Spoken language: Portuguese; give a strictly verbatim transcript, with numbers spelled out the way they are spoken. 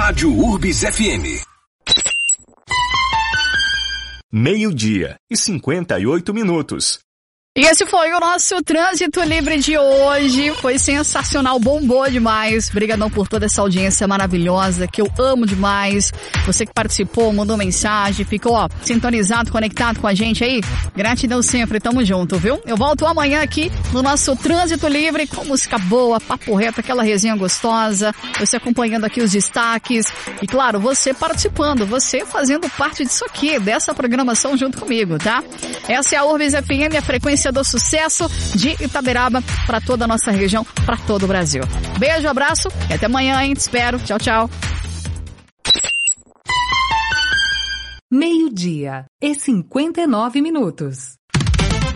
Rádio Urbis F M. Meio-dia e cinquenta e oito minutos. E esse foi o nosso Trânsito Livre de hoje. Foi sensacional, bombou demais. Obrigadão por toda essa audiência maravilhosa, que eu amo demais. Você que participou, mandou mensagem, ficou, ó, sintonizado, conectado com a gente aí. Gratidão sempre, tamo junto, viu? Eu volto amanhã aqui no nosso Trânsito Livre com música boa, papo reto, aquela resenha gostosa. Você acompanhando aqui os destaques. E claro, você participando, você fazendo parte disso aqui, dessa programação junto comigo, tá? Essa é a Urbis F M, a frequência do sucesso de Itaberaba para toda a nossa região, para todo o Brasil. Beijo, abraço e até amanhã, hein? Te espero. Tchau, tchau. Meio-dia e cinquenta e nove minutos.